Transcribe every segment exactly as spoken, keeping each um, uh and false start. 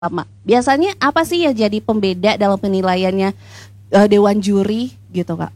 Sama. Biasanya apa sih yang jadi pembeda dalam penilaiannya uh, dewan juri gitu Kak?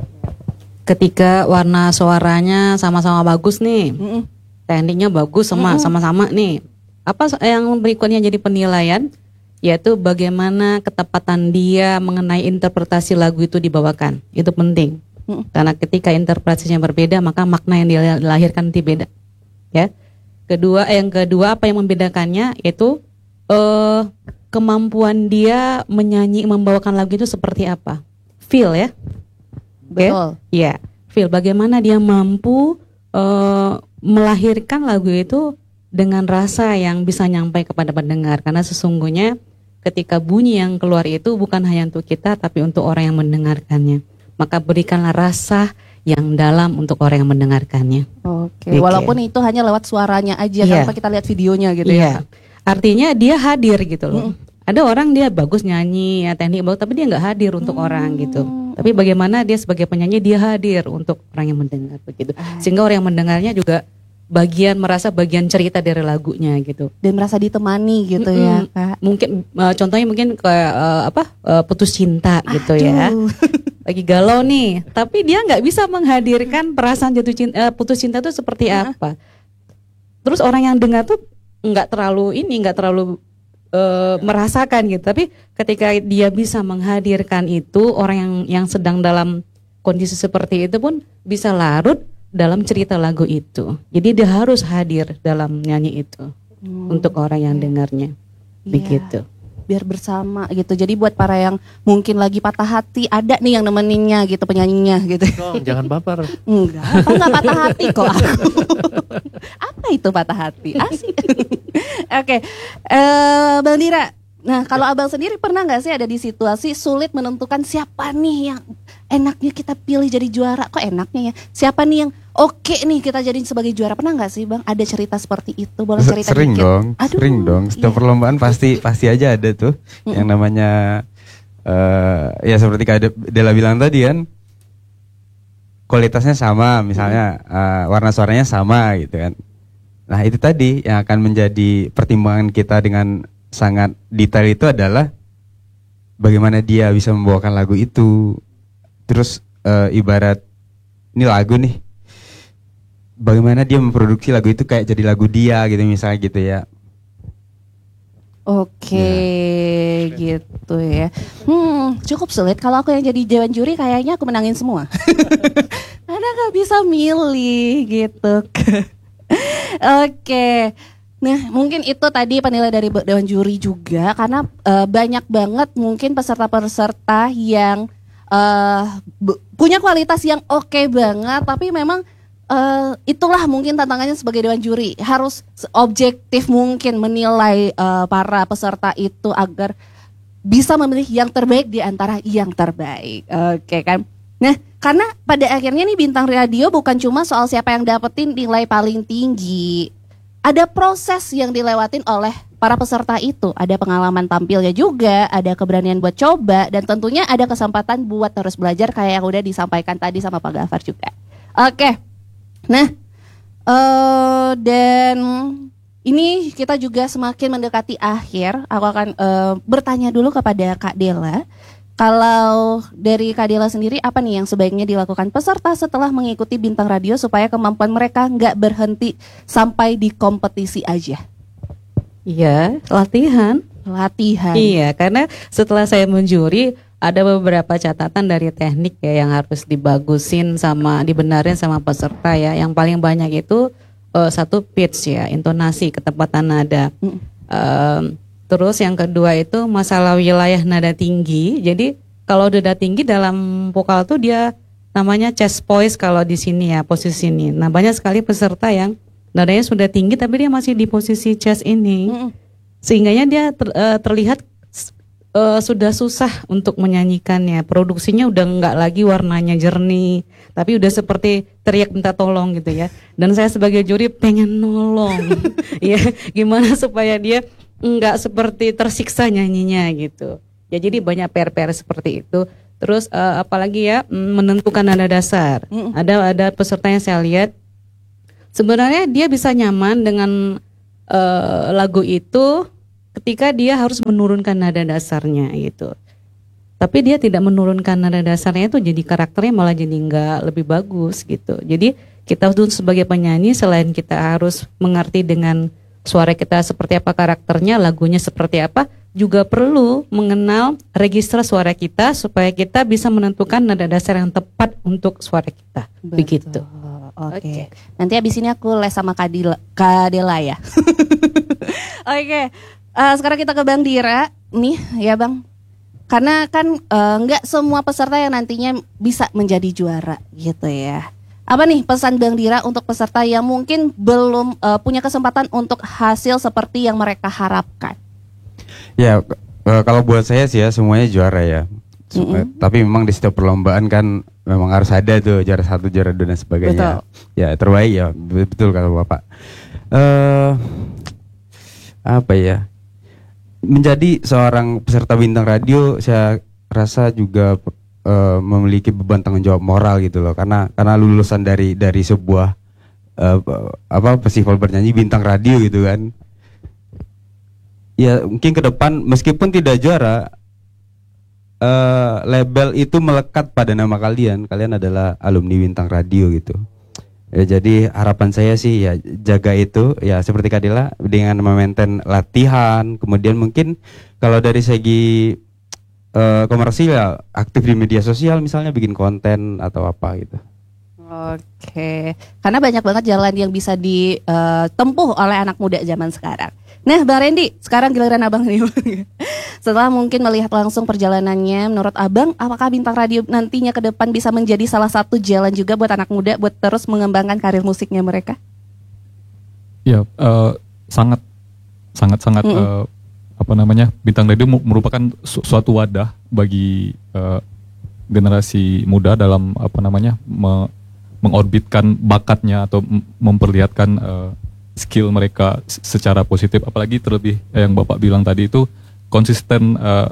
Ketika warna suaranya sama-sama bagus nih, Mm-mm. tekniknya bagus sama Mm-mm. sama-sama nih. Apa yang berikutnya jadi penilaian? Yaitu bagaimana ketepatan dia mengenai interpretasi lagu itu dibawakan. Itu penting. Mm-mm. Karena ketika interpretasinya berbeda, maka makna yang dilahirkan nanti beda. Ya. Kedua, yang kedua apa yang membedakannya yaitu uh, kemampuan dia menyanyi membawakan lagu itu seperti apa. Feel ya. Oke. Betul. Iya, feel bagaimana dia mampu uh, melahirkan lagu itu dengan rasa yang bisa nyampai kepada pendengar. Karena sesungguhnya ketika bunyi yang keluar itu bukan hanya untuk kita tapi untuk orang yang mendengarkannya. Maka berikanlah rasa yang dalam untuk orang yang mendengarkannya. Oke. Oke. Walaupun itu hanya lewat suaranya aja Iya. tanpa kita lihat videonya gitu Iya. ya. Artinya dia hadir gitu loh. Mm. Ada orang dia bagus nyanyi, ya, teknik bagus, tapi dia nggak hadir untuk Hmm. orang gitu. Tapi bagaimana dia sebagai penyanyi dia hadir untuk orang yang mendengar begitu. Ah. Sehingga orang yang mendengarnya juga bagian merasa bagian cerita dari lagunya gitu. Dan merasa ditemani gitu ya Mm-mm. Kak. Mungkin uh, contohnya mungkin kayak uh, apa uh, putus cinta gitu ya. Aduh. Lagi galau nih, tapi dia nggak bisa menghadirkan perasaan jatuh cinta, uh, putus cinta itu seperti apa. Terus orang yang dengar tuh nggak terlalu ini, nggak terlalu uh, merasakan gitu. Tapi ketika dia bisa menghadirkan itu, orang yang yang sedang dalam kondisi seperti itu pun bisa larut dalam cerita lagu itu. Jadi dia harus hadir dalam nyanyi itu Hmm. untuk orang yang dengarnya. Iya. Begitu. Biar bersama gitu. Jadi buat para yang mungkin lagi patah hati, ada nih yang nemeninnya gitu penyanyinya gitu. Dong, jangan baper. Enggak, apa enggak patah hati kok aku. Apa itu patah hati? Asik. Oke, eh Bang Dira. Nah, kalau Abang sendiri pernah nggak sih ada di situasi sulit menentukan siapa nih yang enaknya kita pilih jadi juara? Kok enaknya ya? Siapa nih yang oke nih kita jadiin sebagai juara? Pernah nggak sih Bang? Ada cerita seperti itu? Boleh cerita Sering dikit? dong, Aduh, sering dong. Setiap iya. perlombaan pasti pasti aja ada tuh Mm-mm. yang namanya eh ya seperti Kak De- Della bilang tadi kan, kualitasnya sama, misalnya eh, warna suaranya sama gitu kan. Nah itu tadi yang akan menjadi pertimbangan kita dengan sangat detail itu adalah bagaimana dia bisa membawakan lagu itu. Terus eh, ibarat ini lagu nih, bagaimana dia memproduksi lagu itu kayak jadi lagu dia gitu misalnya gitu ya. Oke, gitu ya. Hmm, cukup sulit. Kalau aku yang jadi dewan juri, kayaknya aku menangin semua. Karena nggak bisa milih gitu. Oke. Nah, mungkin itu tadi penilaian dari dewan juri juga, karena eh, banyak banget mungkin peserta-peserta yang eh, bu- punya kualitas yang oke banget, tapi memang eh, itulah mungkin tantangannya sebagai dewan juri, harus objektif mungkin menilai eh, para peserta itu agar bisa memilih yang terbaik di antara yang terbaik. Oke kan? Nah, karena pada akhirnya nih bintang radio bukan cuma soal siapa yang dapetin nilai paling tinggi. Ada proses yang dilewatin oleh para peserta itu. Ada pengalaman tampilnya juga, ada keberanian buat coba, dan tentunya ada kesempatan buat terus belajar kayak yang udah disampaikan tadi sama Pak Gafar juga. Oke, nah eh dan ini kita juga semakin mendekati akhir. Aku akan eh, bertanya dulu kepada Kak Della. Kalau dari Kak Della sendiri, apa nih yang sebaiknya dilakukan peserta setelah mengikuti bintang radio supaya kemampuan mereka nggak berhenti sampai di kompetisi aja? Iya, latihan. Latihan. Iya, karena setelah saya menjuri ada beberapa catatan dari teknik ya yang harus dibagusin sama dibenarin sama peserta ya. Yang paling banyak itu eh, satu pitch ya, intonasi, ketepatan nada. Mm. Em, terus yang kedua itu masalah wilayah nada tinggi. Jadi kalau nada tinggi dalam vokal tuh dia namanya chest voice kalau di sini ya, posisi ini. Nah, banyak sekali peserta yang nadanya sudah tinggi tapi dia masih di posisi chest ini. Mm-mm. Sehingganya dia ter- eh, terlihat eh, sudah susah untuk menyanyikannya. Produksinya udah nggak lagi warnanya jernih, tapi udah seperti teriak minta tolong gitu ya. Dan saya sebagai juri pengen nolong, ya gimana supaya dia nggak seperti tersiksa nyanyinya gitu. Ya jadi banyak P R-P R seperti itu. Terus eh, apalagi ya mm, menentukan nada dasar. Mm. Ada ada peserta yang saya lihat sebenarnya dia bisa nyaman dengan eh, lagu itu ketika dia harus menurunkan nada dasarnya gitu. Tapi dia tidak menurunkan nada dasarnya itu jadi karakternya malah jadi nggak lebih bagus gitu. Jadi kita tuh sebagai penyanyi selain kita harus mengerti dengan suara kita seperti apa karakternya, lagunya seperti apa, juga perlu mengenal register suara kita supaya kita bisa menentukan nada dasar yang tepat untuk suara kita. Betul. Begitu. Oke. Oke. Nanti abis ini aku les sama Kadila, Kadela ya. Oke. Eh, sekarang kita ke Bang Dira nih ya Bang. Karena kan eh, nggak semua peserta yang nantinya bisa menjadi juara gitu ya. Apa nih pesan Bang Dira untuk peserta yang mungkin belum eh, punya kesempatan untuk hasil seperti yang mereka harapkan? Ya eh, kalau buat saya sih ya semuanya juara ya. Su- Mm-mm. Tapi memang di setiap perlombaan kan memang harus ada tuh juara satu, juara dua dan sebagainya. Betul. Ya terbaik ya, betul kata Bapak. Eh apa ya? Menjadi seorang peserta bintang radio saya rasa juga eh, memiliki beban tanggung jawab moral gitu loh, karena karena lulusan dari dari sebuah eh, apa festival bernyanyi bintang radio gitu kan. Ya mungkin ke depan meskipun tidak juara, eh, label itu melekat pada nama kalian. Kalian adalah alumni bintang radio gitu. Ya, jadi harapan saya sih ya jaga itu ya seperti Kadila dengan memaintain latihan. Kemudian mungkin kalau dari segi eh, komersil ya aktif di media sosial misalnya bikin konten atau apa gitu. Oke, karena banyak banget jalan yang bisa ditempuh oleh anak muda zaman sekarang. Nah, Bang Randy, sekarang giliran Abang nih. Setelah mungkin melihat langsung perjalanannya, menurut Abang, apakah bintang radio nantinya ke depan bisa menjadi salah satu jalan juga buat anak muda buat terus mengembangkan karir musiknya mereka? Ya, eh, sangat, sangat, sangat Mm-mm. eh, apa namanya, bintang radio mu- merupakan su- suatu wadah bagi eh, generasi muda dalam apa namanya me- mengorbitkan bakatnya atau m- memperlihatkan eh, skill mereka s- secara positif. Apalagi terlebih eh, yang Bapak bilang tadi itu konsisten eh,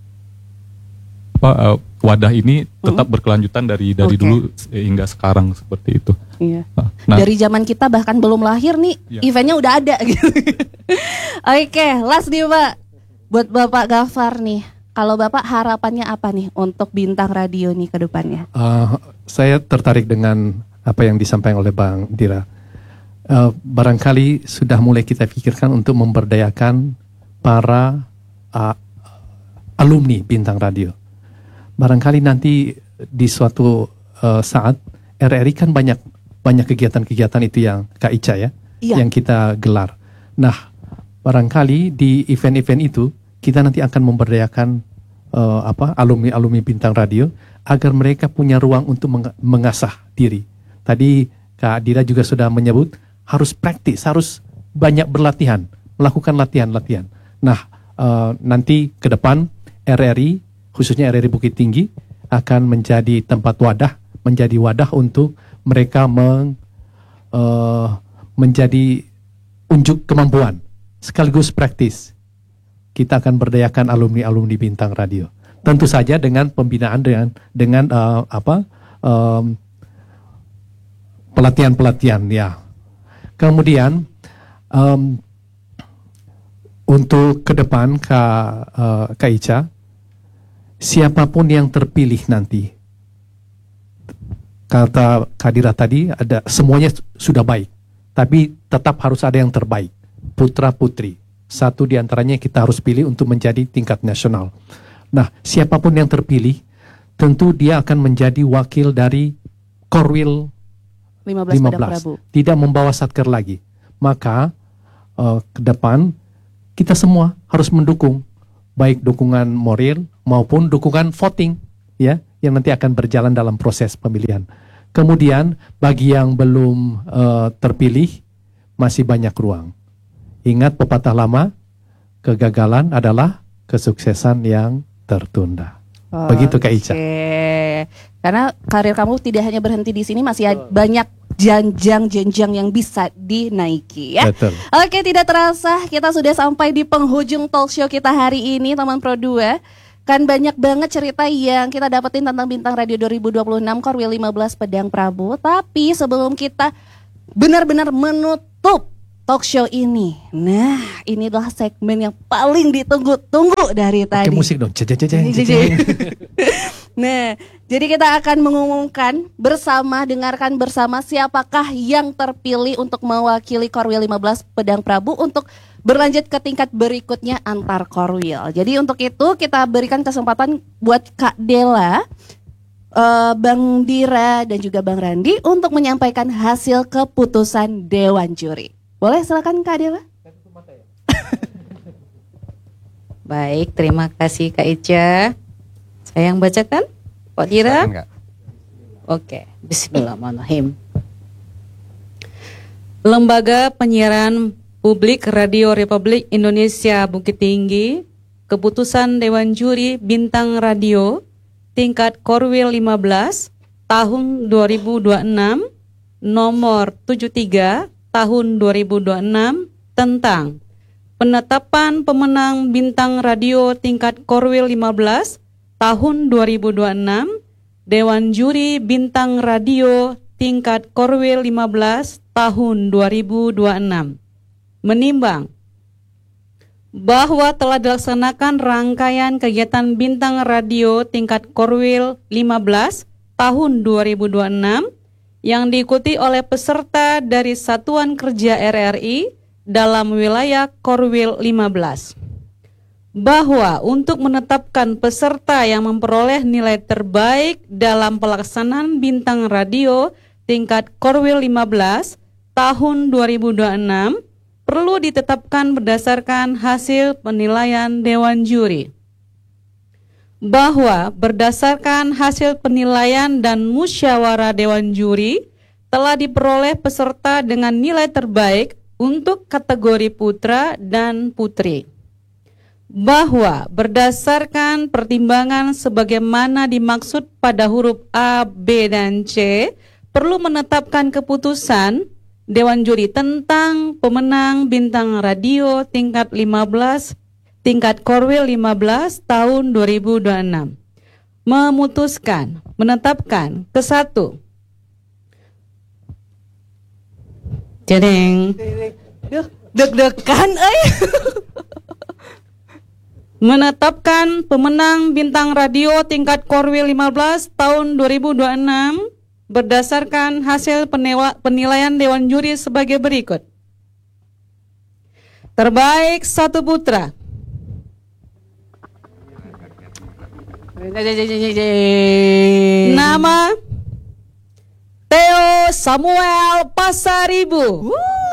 apa eh, wadah ini tetap berkelanjutan dari dari Oke. dulu hingga sekarang seperti itu. Iya. Nah, Dari zaman kita bahkan belum lahir nih, Iya. eventnya udah ada gitu. Oke, last nih Pak, buat Bapak Gafar nih. Kalau Bapak harapannya apa nih untuk bintang radio nih ke depannya? Uh, saya tertarik dengan apa yang disampaikan oleh Bang Dira. Uh, barangkali sudah mulai kita pikirkan untuk memberdayakan para uh, alumni bintang radio. Barangkali nanti di suatu uh, saat R R I kan banyak banyak kegiatan-kegiatan itu yang Kak Ica ya, Iya. yang kita gelar. Nah, barangkali di event-event itu kita nanti akan memberdayakan uh, apa alumni-alumni bintang radio agar mereka punya ruang untuk meng- mengasah diri. Tadi Kak Dira juga sudah menyebut harus praktis, harus banyak berlatihan, melakukan latihan-latihan. Nah, uh, nanti ke depan R R I, khususnya R R I Bukit Tinggi, akan menjadi tempat wadah, menjadi wadah untuk mereka meng, uh, menjadi unjuk kemampuan, sekaligus praktis. Kita akan berdayakan alumni-alumni bintang radio. Tentu saja dengan pembinaan dengan dengan uh, apa um, pelatihan-pelatihan ya. Kemudian um, untuk ke depan Kak, uh, Kak Ica, siapapun yang terpilih nanti, kata Kadira tadi ada semuanya sudah baik, tapi tetap harus ada yang terbaik, putra putri. Satu di antaranya kita harus pilih untuk menjadi tingkat nasional. Nah, siapapun yang terpilih, tentu dia akan menjadi wakil dari Korwil lima belas lima Padang belas, Prabu. tidak membawa satker lagi. Maka uh, ke depan kita semua harus mendukung, baik dukungan moral maupun dukungan voting, ya, yang nanti akan berjalan dalam proses pemilihan. Kemudian bagi yang belum uh, terpilih masih banyak ruang. Ingat pepatah lama, kegagalan adalah kesuksesan yang tertunda. Begitu Kak Ica. Oke. Karena karir kamu tidak hanya berhenti di sini, masih ada banyak jenjang-jenjang yang bisa dinaiki ya. Betul. Oke, tidak terasa kita sudah sampai di penghujung talk show kita hari ini teman Pro dua. Kan banyak banget cerita yang kita dapetin tentang Bintang Radio dua ribu dua puluh enam Korwil lima belas Padang Prabu. Tapi sebelum kita benar-benar menutup talk show ini. Nah, ini adalah segmen yang paling ditunggu-tunggu dari Pakai tadi. musik dong. Jeng, jeng, jeng, jeng, jeng. Nah, jadi kita akan mengumumkan bersama, dengarkan bersama siapakah yang terpilih untuk mewakili Korwil lima belas Pedang Prabu untuk berlanjut ke tingkat berikutnya antar Korwil. Jadi untuk itu kita berikan kesempatan buat Kak Dela, uh, Bang Dira dan juga Bang Randi untuk menyampaikan hasil keputusan Dewan Juri. Boleh silakan Kak Dela. Baik, terima kasih Kak Ica. Saya yang bacakan, Pak Dira. Silakan, Kak. Oke, bismillahirrahmanirrahim. Lembaga Penyiaran Publik Radio Republik Indonesia Bukit Tinggi, keputusan Dewan Juri Bintang Radio tingkat Korwil lima belas tahun dua ribu dua puluh enam nomor tujuh puluh tiga tahun dua ribu dua puluh enam tentang penetapan pemenang Bintang Radio tingkat Korwil lima belas tahun dua ribu dua puluh enam, Dewan Juri Bintang Radio tingkat Korwil lima belas tahun dua ribu dua puluh enam menimbang bahwa telah dilaksanakan rangkaian kegiatan Bintang Radio tingkat Korwil lima belas tahun dua ribu dua puluh enam yang diikuti oleh peserta dari Satuan Kerja R R I dalam wilayah Korwil lima belas. Bahwa untuk menetapkan peserta yang memperoleh nilai terbaik dalam pelaksanaan Bintang Radio tingkat Korwil lima belas tahun dua ribu dua puluh enam perlu ditetapkan berdasarkan hasil penilaian Dewan Juri. Bahwa berdasarkan hasil penilaian dan musyawarah Dewan Juri telah diperoleh peserta dengan nilai terbaik untuk kategori putra dan putri. Bahwa berdasarkan pertimbangan sebagaimana dimaksud pada huruf A, B, dan C, perlu menetapkan keputusan Dewan Juri tentang pemenang Bintang Radio tingkat lima belas, tingkat Korwil lima belas tahun dua ribu dua puluh enam. Memutuskan, menetapkan ke satu. Jadeng. Deg-degan euy. Menetapkan pemenang Bintang Radio tingkat Korwil lima belas tahun dua ribu dua puluh enam berdasarkan hasil penewa, penilaian Dewan Juri sebagai berikut. Terbaik satu putra. Nama Theo Samuel Pasaribu.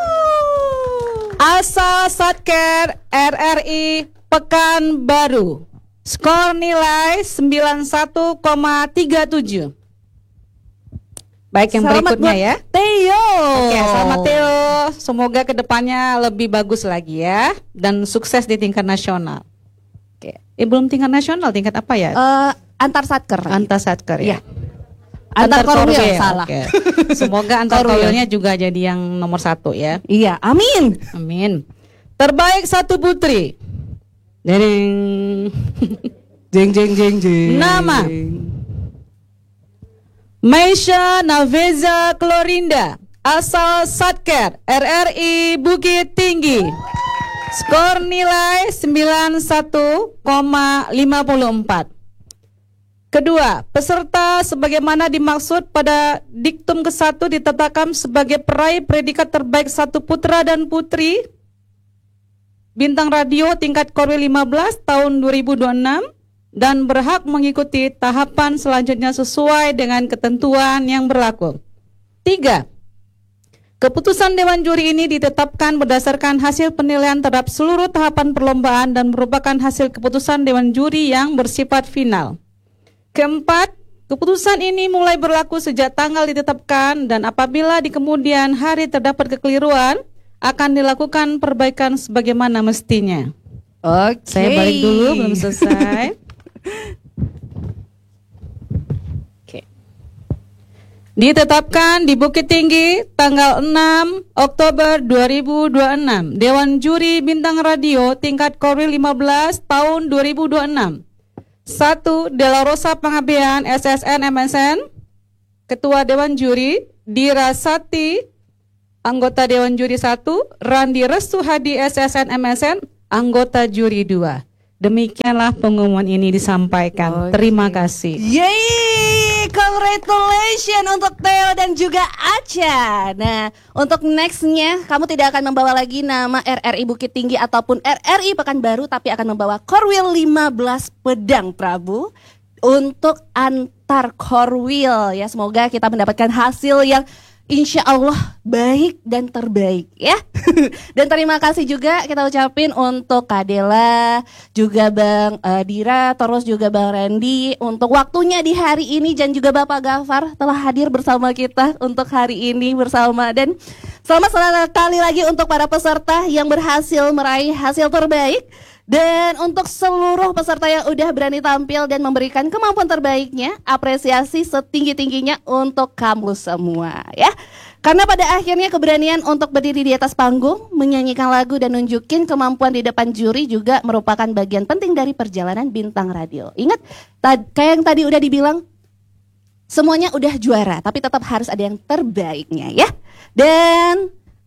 Asal Satker R R I Pekanbaru. Skor nilai sembilan puluh satu koma tiga tujuh. Baik, yang Selamat berikutnya buat ya. Theo. Oke, selamat Theo. Semoga kedepannya lebih bagus lagi ya. Dan sukses di tingkat nasional. Oke, eh, belum tingkat nasional, tingkat apa ya? Eh, antar satker. Antar satker ya. Iya. Antar Korwil, salah. Oke. Semoga antar Korwil. Korwilnya juga jadi yang nomor satu ya. Iya, amin. Amin. Terbaik satu putri. Deng. Jeng jeng jeng jeng. Nama Maisha Naveza Klorinda, asal Satker R R I Bukit Tinggi. Skor nilai sembilan puluh satu koma lima empat. Kedua, peserta sebagaimana dimaksud pada diktum kesatu ditetapkan sebagai peraih predikat terbaik satu putra dan putri Bintang Radio tingkat Korwil lima belas tahun dua ribu dua puluh enam dan berhak mengikuti tahapan selanjutnya sesuai dengan ketentuan yang berlaku. Tiga, keputusan Dewan Juri ini ditetapkan berdasarkan hasil penilaian terhadap seluruh tahapan perlombaan dan merupakan hasil keputusan Dewan Juri yang bersifat final. Keempat, keputusan ini mulai berlaku sejak tanggal ditetapkan dan apabila di kemudian hari terdapat kekeliruan, akan dilakukan perbaikan sebagaimana mestinya. Oke. Saya balik dulu, belum selesai. Oke. Ditetapkan di Bukit Tinggi tanggal enam Oktober dua ribu dua puluh enam, Dewan Juri Bintang Radio tingkat Korwil lima belas tahun dua ribu dua puluh enam. Satu, Dela Rosa Panggabean S S N M S N. Ketua Dewan Juri Dira Sati anggota Dewan Juri satu, Randi Restu Hadi S S N M S N, anggota juri dua. Demikianlah pengumuman ini disampaikan. Oke. Terima kasih. Yeay, congratulations untuk Theo dan juga Acha. Nah, untuk nextnya kamu tidak akan membawa lagi nama R R I Bukit Tinggi ataupun R R I Pekanbaru, tapi akan membawa Korwil lima belas Pedang Prabu untuk antar Korwil ya. Semoga kita mendapatkan hasil yang insya Allah baik dan terbaik ya. Dan terima kasih juga kita ucapin untuk Kak Dela, juga Bang eh, Dira, terus juga Bang Randy untuk waktunya di hari ini, dan juga Bapak Gafar telah hadir bersama kita untuk hari ini bersama. Dan selamat sekali lagi untuk para peserta yang berhasil meraih hasil terbaik. Dan untuk seluruh peserta yang udah berani tampil dan memberikan kemampuan terbaiknya, apresiasi setinggi-tingginya untuk kamu semua ya. Karena pada akhirnya keberanian untuk berdiri di atas panggung, menyanyikan lagu dan nunjukin kemampuan di depan juri juga merupakan bagian penting dari perjalanan Bintang Radio. Ingat, tad- kayak yang tadi udah dibilang, semuanya udah juara, tapi tetap harus ada yang terbaiknya ya. Dan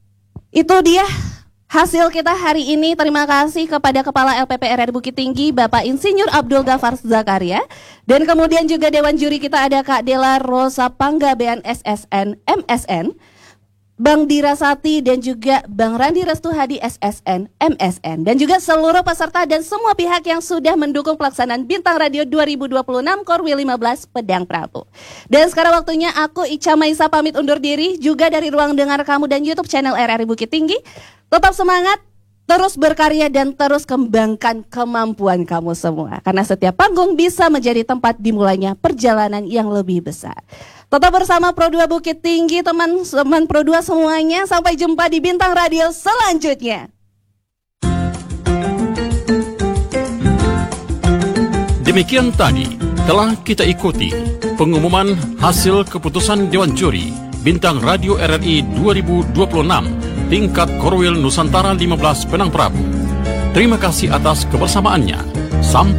itu dia hasil kita hari ini. Terima kasih kepada Kepala L P P R R Bukit Tinggi, Bapak Insinyur Abdul Ghafar Zakaria. Dan kemudian juga Dewan Juri kita ada Kak Dela Rosa Panggabean S S N M S N, Bang Dira Sati, dan juga Bang Randi Restu Hadi S S N M S N. Dan juga seluruh peserta dan semua pihak yang sudah mendukung pelaksanaan Bintang Radio dua ribu dua puluh enam Korwil lima belas Pedang Prabu. Dan sekarang waktunya aku Ica Maisa pamit undur diri juga dari ruang dengar kamu dan YouTube channel R R I Bukit Tinggi. Tetap semangat, terus berkarya, dan terus kembangkan kemampuan kamu semua. Karena setiap panggung bisa menjadi tempat dimulainya perjalanan yang lebih besar. Tetap bersama Pro dua Bukit Tinggi, teman-teman Pro dua semuanya. Sampai jumpa di Bintang Radio selanjutnya. Demikian tadi telah kita ikuti pengumuman hasil keputusan Dewan Juri Bintang Radio R R I dua ribu dua puluh enam tingkat Korwil Nusantara lima belas Pedang Prabu. Terima kasih atas kebersamaannya. Sampai